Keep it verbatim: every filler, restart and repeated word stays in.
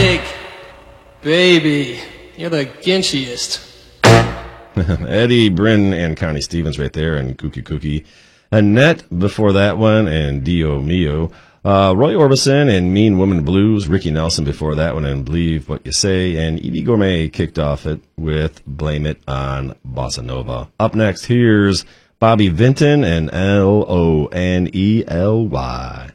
Big Baby. You're the Genshiest. Eddie Brin and Connie Stevens right there, and Kooky Kooky. Annette before that one, and Dio Mio. Uh, Roy Orbison and Mean Woman Blues. Ricky Nelson before that one, and Believe What You Say. And Edie Gourmet kicked off it with Blame It on Bossa Nova. Up next, here's Bobby Vinton and L O N E L Y.